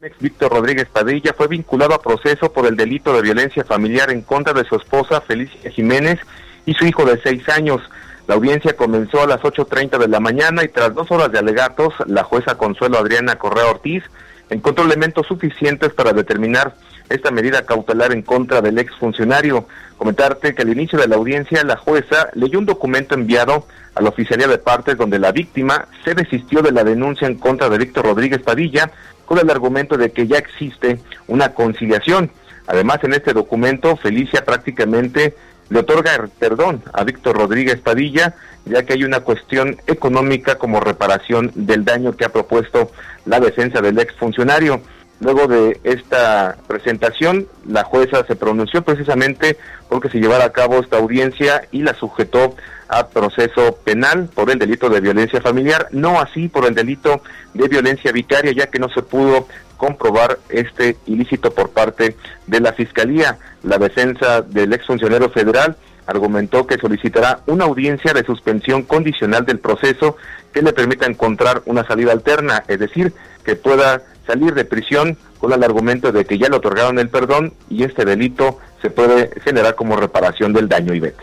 Víctor Rodríguez Padilla fue vinculado a proceso por el delito de violencia familiar en contra de su esposa Felicia Jiménez y su hijo de 6 años. La audiencia comenzó a las 8:30 de la mañana y tras 2 horas de alegatos, la jueza Consuelo Adriana Correa Ortiz encontró elementos suficientes para determinar esta medida cautelar en contra del exfuncionario. Comentarte que al inicio de la audiencia, la jueza leyó un documento enviado a la Oficialía de Partes donde la víctima se desistió de la denuncia en contra de Víctor Rodríguez Padilla con el argumento de que ya existe una conciliación. Además, en este documento, Felicia prácticamente le otorga perdón a Víctor Rodríguez Padilla, ya que hay una cuestión económica como reparación del daño que ha propuesto la defensa del exfuncionario. Luego de esta presentación, la jueza se pronunció precisamente porque se llevara a cabo esta audiencia y la sujetó a proceso penal por el delito de violencia familiar, no así por el delito de violencia vicaria, ya que no se pudo comprobar este ilícito por parte de la Fiscalía. La defensa del exfuncionario federal argumentó que solicitará una audiencia de suspensión condicional del proceso que le permita encontrar una salida alterna, es decir, que pueda salir de prisión con el argumento de que ya le otorgaron el perdón y este delito se puede generar como reparación del daño, Ivette.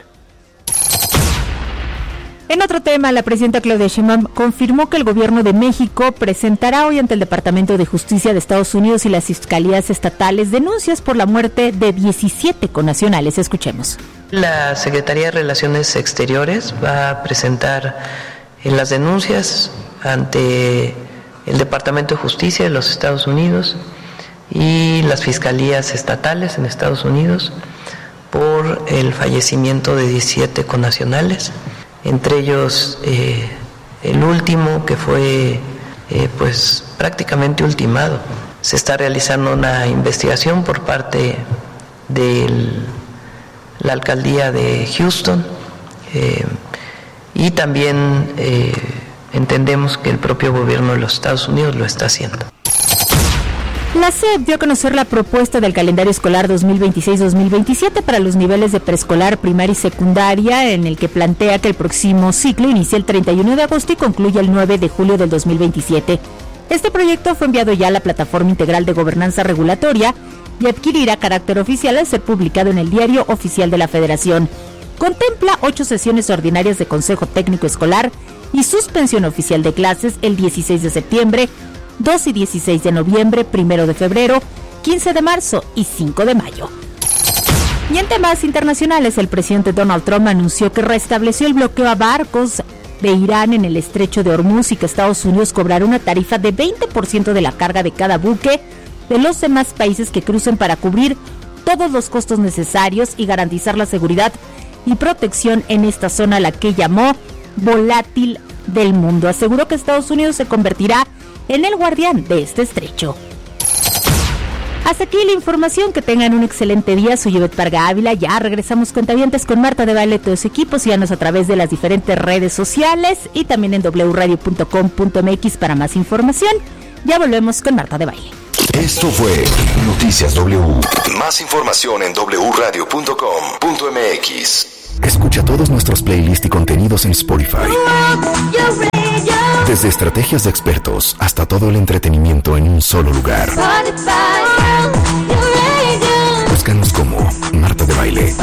En otro tema, la presidenta Claudia Sheinbaum confirmó que el gobierno de México presentará hoy ante el Departamento de Justicia de Estados Unidos y las fiscalías estatales denuncias por la muerte de 17 connacionales. Escuchemos. La Secretaría de Relaciones Exteriores va a presentar las denuncias ante el Departamento de Justicia de los Estados Unidos y las fiscalías estatales en Estados Unidos por el fallecimiento de 17 connacionales, entre ellos el último que fue pues prácticamente ultimado. Se está realizando una investigación por parte de la alcaldía de Houston y también entendemos que el propio gobierno de los Estados Unidos lo está haciendo. La SEP dio a conocer la propuesta del calendario escolar 2026-2027 para los niveles de preescolar, primaria y secundaria, en el que plantea que el próximo ciclo inicia el 31 de agosto y concluye el 9 de julio del 2027. Este proyecto fue enviado ya a la Plataforma Integral de Gobernanza Regulatoria y adquirirá carácter oficial al ser publicado en el Diario Oficial de la Federación. Contempla 8 sesiones ordinarias de Consejo Técnico Escolar y suspensión oficial de clases el 16 de septiembre, 2 y 16 de noviembre, 1 de febrero, 15 de marzo y 5 de mayo. Y en temas internacionales, el presidente Donald Trump anunció que restableció el bloqueo a barcos de Irán en el estrecho de Hormuz y que Estados Unidos cobrará una tarifa de 20% de la carga de cada buque de los demás países que crucen para cubrir todos los costos necesarios y garantizar la seguridad y protección en esta zona, la que llamó volátil del mundo. Aseguró que Estados Unidos se convertirá en el guardián de este estrecho. Hasta aquí la información, que tengan un excelente día. Soy Ivette Parga Ávila, ya regresamos cuentavientes con Marta de Baile, todos equipos. Síganos a través de las diferentes redes sociales y también en wradio.com.mx para más información. Ya volvemos con Marta de Baile. Esto fue Noticias W. Más información en wradio.com.mx. Escucha todos nuestros playlists y contenidos en Spotify. Desde estrategias de expertos hasta todo el entretenimiento en un solo lugar. Búscanos como Marta de Baile.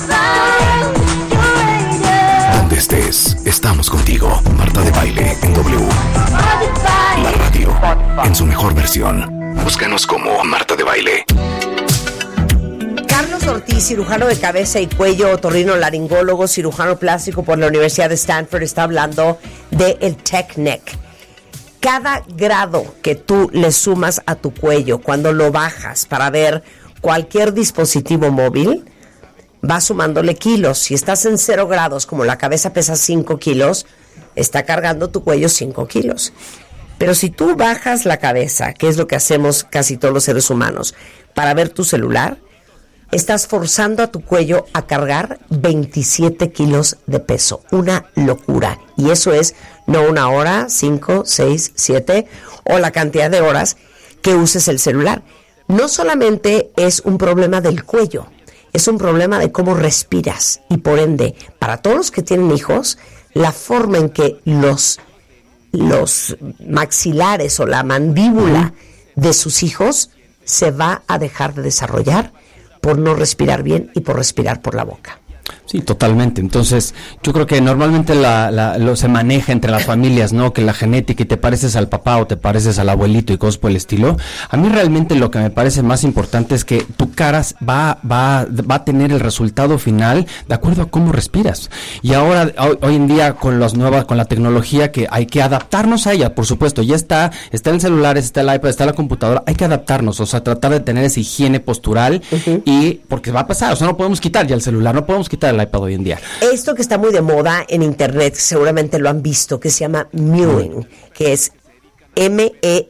Donde estés, estamos contigo. Marta de Baile en W. La radio en su mejor versión. Búscanos como Marta de Baile. Carlos Ortiz, cirujano de cabeza y cuello, otorrinolaringólogo, cirujano plástico por la Universidad de Stanford, está hablando de el Tech Neck. Cada grado que tú le sumas a tu cuello, cuando lo bajas para ver cualquier dispositivo móvil, va sumándole kilos. Si estás en 0 grados, como la cabeza pesa 5 kilos, está cargando tu cuello 5 kilos. Pero si tú bajas la cabeza, que es lo que hacemos casi todos los seres humanos, para ver tu celular, estás forzando a tu cuello a cargar 27 kilos de peso. Una locura. Y eso es no 1 hora, 5, 6, 7 o la cantidad de horas que uses el celular. No solamente es un problema del cuello, es un problema de cómo respiras. Y por ende, para todos los que tienen hijos, la forma en que los maxilares o la mandíbula de sus hijos se va a dejar de desarrollar por no respirar bien y por respirar por la boca. Sí, totalmente. Entonces, yo creo que normalmente lo se maneja entre las familias, ¿no? Que la genética y te pareces al papá o te pareces al abuelito y cosas por el estilo. A mí realmente lo que me parece más importante es que tu cara va a tener el resultado final de acuerdo a cómo respiras. Y ahora, hoy en día, con la tecnología, que hay que adaptarnos a ella, por supuesto. Ya está en celulares, está el iPad, está la computadora. Hay que adaptarnos, o sea, tratar de tener esa higiene postural y porque va a pasar, o sea, no podemos quitar ya el celular, no podemos quitar el iPad hoy en día. Esto que está muy de moda en internet, seguramente lo han visto, que se llama mewing, que es MEWING,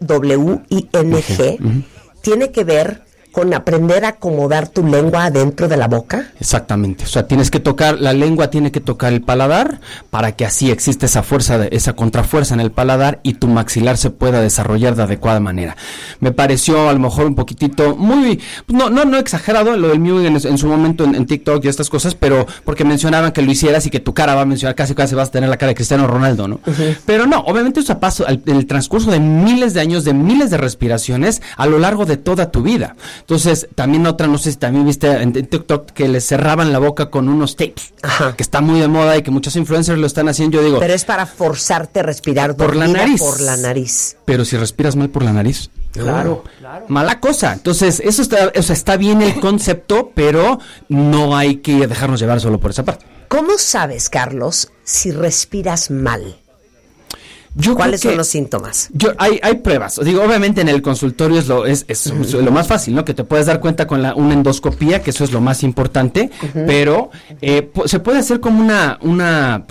tiene que ver con aprender a acomodar tu lengua adentro de la boca. Exactamente, o sea, la lengua tiene que tocar el paladar para que así exista esa fuerza, esa contrafuerza en el paladar y tu maxilar se pueda desarrollar de adecuada manera. Me pareció a lo mejor un poquitito no exagerado lo del mewing en su momento en TikTok y estas cosas, pero porque mencionaban que lo hicieras y que tu cara va a mencionar casi vas a tener la cara de Cristiano Ronaldo, ¿no? Pero no, obviamente eso pasa en el transcurso de miles de años, de miles de respiraciones a lo largo de toda tu vida. Entonces, también otra, no sé si también viste en TikTok que les cerraban la boca con unos tapes, que está muy de moda y que muchos influencers lo están haciendo, yo digo. Pero es para forzarte a respirar por la nariz. Pero si respiras mal por la nariz. Claro. Mala cosa. Entonces, eso está bien el concepto, pero no hay que dejarnos llevar solo por esa parte. ¿Cómo sabes, Carlos, si respiras mal? ¿Cuáles son los síntomas? Hay pruebas. Digo, obviamente en el consultorio es lo más fácil, ¿no? Que te puedes dar cuenta con una endoscopía, que eso es lo más importante, pero se puede hacer como una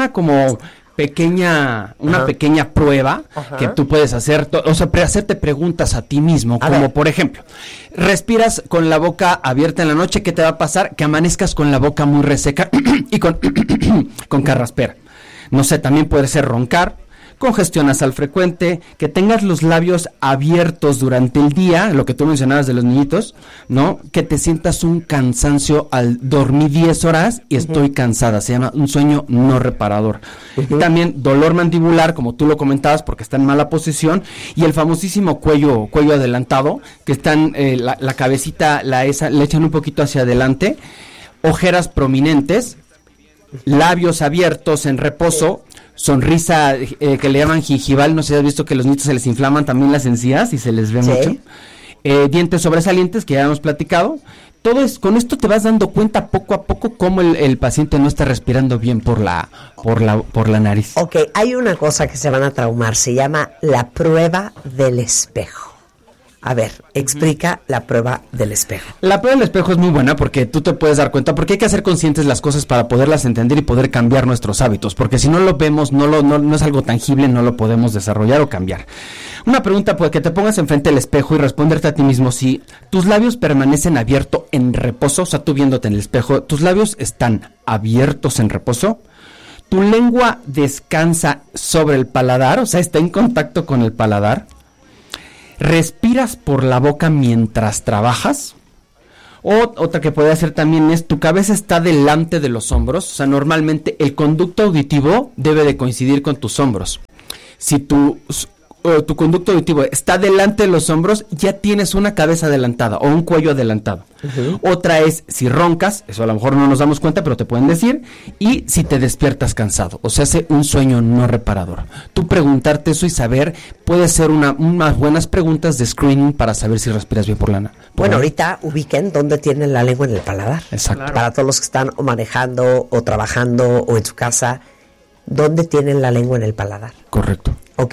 pequeña prueba que tú puedes hacer, o sea, hacerte preguntas a ti mismo, como por ejemplo, respiras con la boca abierta en la noche, ¿qué te va a pasar? Que amanezcas con la boca muy reseca y con carraspera. No sé, también puede ser roncar, congestión nasal frecuente, que tengas los labios abiertos durante el día, lo que tú mencionabas de los niñitos, ¿no? Que te sientas un cansancio al dormir 10 horas y estoy cansada, se llama un sueño no reparador. También dolor mandibular, como tú lo comentabas, porque está en mala posición, y el famosísimo cuello adelantado, que están, la cabecita le echan un poquito hacia adelante, ojeras prominentes, labios abiertos en reposo, sonrisa que le llaman gingival, no sé si has visto que a los niños se les inflaman también las encías y se les ve mucho, dientes sobresalientes, que ya hemos platicado. Con esto te vas dando cuenta poco a poco cómo el paciente no está respirando bien por la nariz. Ok, hay una cosa que se van a traumar, se llama la prueba del espejo. A ver, explica la prueba del espejo. La prueba del espejo es muy buena porque tú te puedes dar cuenta, porque hay que hacer conscientes las cosas para poderlas entender y poder cambiar nuestros hábitos, porque si no lo vemos, no es algo tangible, no lo podemos desarrollar o cambiar. Una pregunta, pues, que te pongas enfrente del espejo y responderte a ti mismo si tus labios permanecen abiertos en reposo, o sea, tú viéndote en el espejo, tus labios están abiertos en reposo, tu lengua descansa sobre el paladar, o sea, está en contacto con el paladar, respiras por la boca mientras trabajas. Otra que puede hacer también es tu cabeza está delante de los hombros, o sea, normalmente el conducto auditivo debe de coincidir con tus hombros. Si tu conducto auditivo está delante de los hombros, ya tienes una cabeza adelantada o un cuello adelantado. Otra es si roncas, eso a lo mejor no nos damos cuenta, pero te pueden decir, y si te despiertas cansado, o sea, hace un sueño no reparador. Tú preguntarte eso y saber, puede ser unas buenas preguntas de screening para saber si respiras bien por la nariz. Bueno, ahorita ubiquen dónde tienen la lengua en el paladar. Exacto. Claro. Para todos los que están o manejando o trabajando o en su casa, ¿dónde tienen la lengua en el paladar? Correcto. Ok.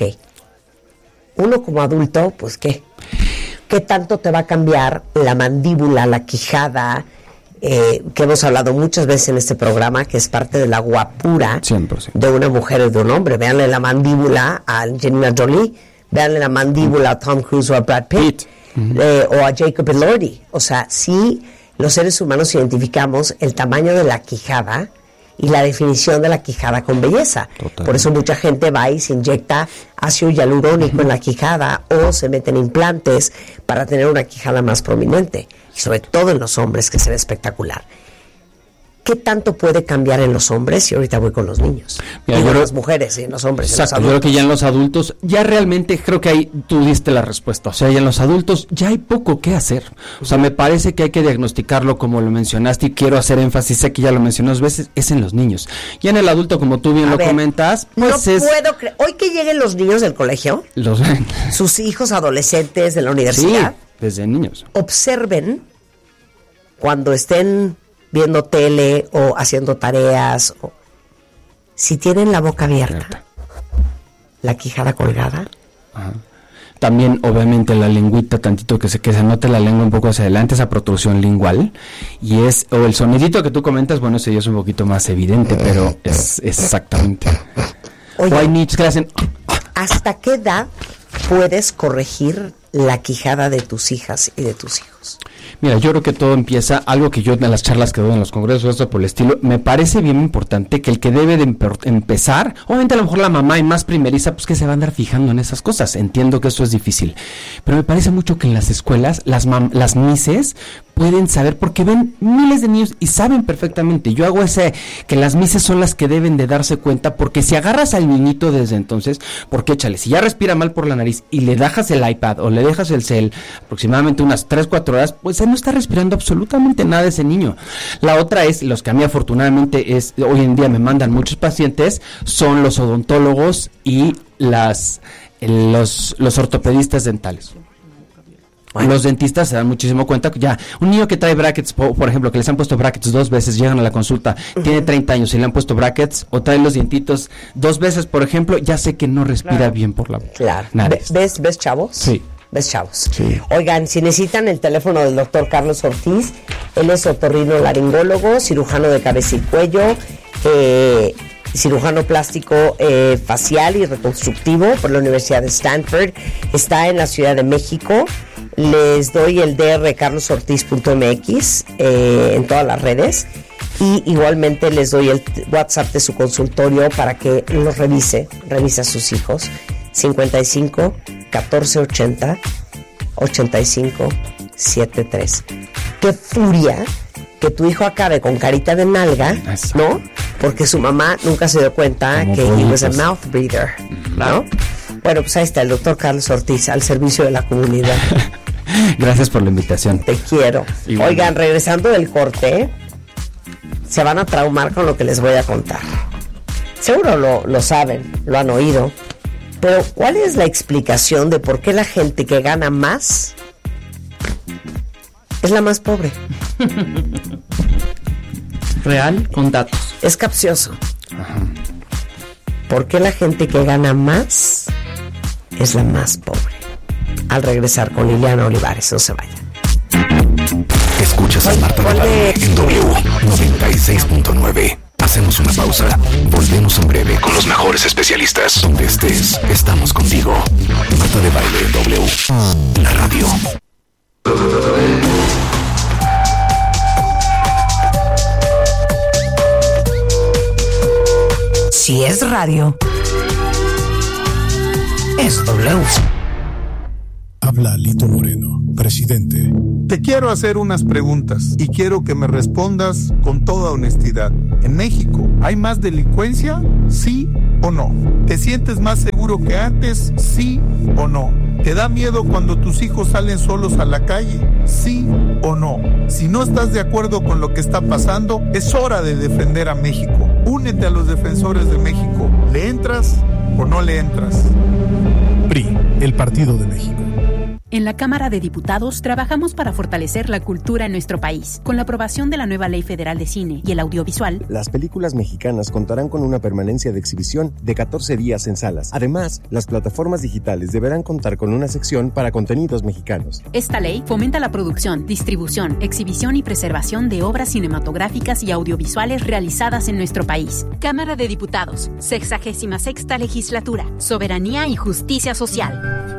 Uno como adulto, pues ¿qué tanto te va a cambiar la mandíbula, la quijada, que hemos hablado muchas veces en este programa, que es parte de la guapura 100%. de una mujer o de un hombre? Véanle la mandíbula a Angelina Jolie, véanle la mandíbula a Tom Cruise o a Brad Pitt, o a Jacob Elordi. O sea, sí, los seres humanos identificamos el tamaño de la quijada y la definición de la quijada con belleza. Totalmente. Por eso mucha gente va y se inyecta ácido hialurónico en la quijada o se meten implantes para tener una quijada más prominente, y sobre todo en los hombres, que se ve espectacular. ¿qué tanto puede cambiar en los hombres? Y ahorita voy con los niños. Mira, en las mujeres y en los hombres. Exacto, yo creo que ya en los adultos, ya realmente creo que ahí tú diste la respuesta. O sea, ya en los adultos ya hay poco que hacer. O sea, me parece que hay que diagnosticarlo como lo mencionaste y quiero hacer énfasis, sé que ya lo mencioné dos veces, es en los niños. Ya en el adulto, como tú bien comentas, pues no puedo creer. Hoy que lleguen los niños del colegio, sus hijos adolescentes de la universidad, sí, desde niños. Observen cuando estén viendo tele o haciendo tareas, si tienen la boca abierta, la quijada colgada. Ajá. También, obviamente, la lengüita, tantito que se note la lengua un poco hacia adelante, esa protrusión lingual, y o el sonidito que tú comentas, bueno, ese ya es un poquito más evidente, pero es exactamente. Oye, o hay niños que le hacen... ¿Hasta qué edad puedes corregir la quijada de tus hijas y de tus hijos? Mira, yo creo que todo empieza, algo que yo en las charlas que doy en los congresos, esto por el estilo, me parece bien importante que el que debe de empezar, obviamente a lo mejor la mamá y más primeriza, pues que se va a andar fijando en esas cosas, entiendo que eso es difícil, pero me parece mucho que en las escuelas, las mises pueden saber, porque ven miles de niños y saben perfectamente, yo hago que las mises son las que deben de darse cuenta, porque si agarras al niñito desde entonces, porque échale, si ya respira mal por la nariz y le dejas el iPad o le dejas el cel aproximadamente unas 3-4 horas, pues él no está respirando absolutamente nada ese niño. La otra es, los que a mí afortunadamente hoy en día me mandan muchos pacientes, son los odontólogos y los ortopedistas dentales. Bueno. Los dentistas se dan muchísimo cuenta que ya un niño que trae brackets, por ejemplo, que les han puesto brackets 2 veces, llegan a la consulta, tiene 30 años y le han puesto brackets, o trae los dientitos 2 veces, por ejemplo, ya sé que no respira bien por la nariz. ¿Ves, chavos? Sí. ¿Ves, chavos? Sí. Oigan, si necesitan el teléfono del doctor Carlos Ortiz, él es otorrinolaringólogo, cirujano de cabeza y cuello, cirujano plástico facial y reconstructivo por la Universidad de Stanford, está en la Ciudad de México. Les doy el drcarlosortiz.mx en todas las redes, y igualmente les doy el WhatsApp de su consultorio para que los revise a sus hijos. 55 14 80 85 73. Qué furia que tu hijo acabe con carita de nalga, eso, ¿no? Porque su mamá nunca se dio cuenta como que he was a mouth breather, ¿no? Bueno, pues ahí está el doctor Carlos Ortiz al servicio de la comunidad. Gracias por la invitación. Te quiero. Igual. Oigan, regresando del corte, se van a traumar con lo que les voy a contar. Seguro lo saben, lo han oído. Pero, ¿cuál es la explicación de por qué la gente que gana más es la más pobre? Real, con datos. Es capcioso. Ajá. ¿Por qué la gente que gana más es la más pobre? Al regresar con Liliana Olivares, no se vayan. Escuchas a Marta de Baile en W 96.9. Hacemos una pausa. Volvemos en breve con los mejores especialistas. Donde estés, estamos contigo. Marta de Baile en W, la radio. Si es radio, es W. Habla Lito Moreno, presidente. Te quiero hacer unas preguntas y quiero que me respondas con toda honestidad. ¿En México hay más delincuencia? ¿Sí o no? ¿Te sientes más seguro que antes? ¿Sí o no? ¿Te da miedo cuando tus hijos salen solos a la calle? ¿Sí o no? Si no estás de acuerdo con lo que está pasando, es hora de defender a México. Únete a los defensores de México. ¿Le entras o no le entras? PRI, el Partido de México. En la Cámara de Diputados trabajamos para fortalecer la cultura en nuestro país. Con la aprobación de la nueva Ley Federal de Cine y el Audiovisual, las películas mexicanas contarán con una permanencia de exhibición de 14 días en salas. Además, las plataformas digitales deberán contar con una sección para contenidos mexicanos. Esta ley fomenta la producción, distribución, exhibición y preservación de obras cinematográficas y audiovisuales realizadas en nuestro país. Cámara de Diputados, 66ª Legislatura, Soberanía y Justicia Social.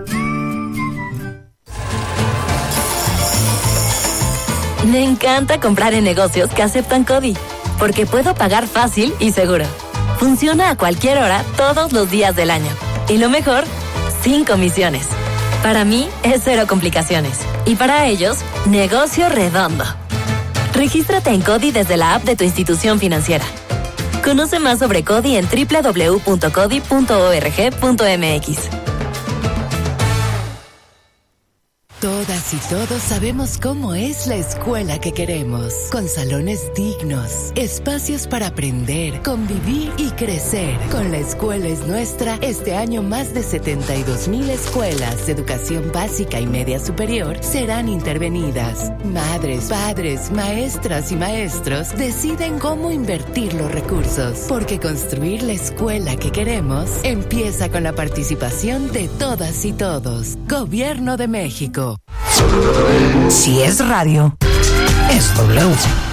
Me encanta comprar en negocios que aceptan CODI, porque puedo pagar fácil y seguro. Funciona a cualquier hora, todos los días del año. Y lo mejor, sin comisiones. Para mí, es cero complicaciones. Y para ellos, negocio redondo. Regístrate en CODI desde la app de tu institución financiera. Conoce más sobre CODI en www.codi.org.mx. Todas y todos sabemos cómo es la escuela que queremos, con salones dignos, espacios para aprender, convivir y crecer. Con La Escuela es Nuestra, este año más de 72,000 escuelas de educación básica y media superior serán intervenidas. Madres, padres, maestras y maestros deciden cómo invertir los recursos, porque construir la escuela que queremos empieza con la participación de todas y todos. Gobierno de México. Si es radio, es W.